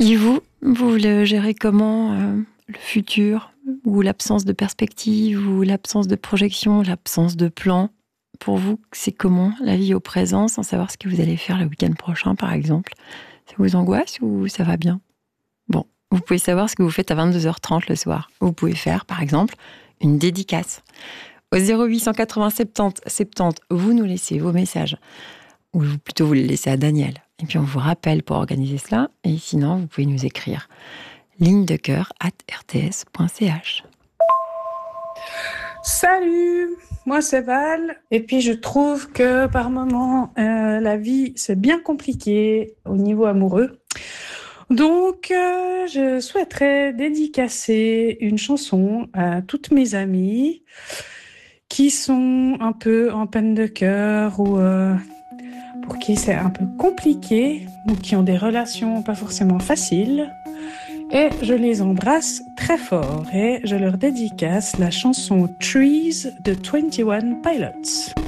Et vous le gérez comment, le futur, ou l'absence de perspective, ou l'absence de projection, l'absence de plan? Pour vous, c'est comment la vie au présent, sans savoir ce que vous allez faire le week-end prochain, par exemple? Ça vous angoisse ou ça va bien? Bon, vous pouvez savoir ce que vous faites à 22h30 le soir. Vous pouvez faire, par exemple, une dédicace. Au 0880 70 70, vous nous laissez vos messages, ou plutôt vous les laissez à Daniel. Et puis on vous rappelle pour organiser cela. Et sinon, vous pouvez nous écrire lignedecoeur@rts.ch. Salut, moi c'est Val. Et puis je trouve que par moments, la vie c'est bien compliqué au niveau amoureux. Donc je souhaiterais dédicacer une chanson à toutes mes amies qui sont un peu en peine de cœur ou pour qui c'est un peu compliqué ou qui ont des relations pas forcément faciles. Et je les embrasse très fort et je leur dédicace la chanson Trees de 21 Pilots.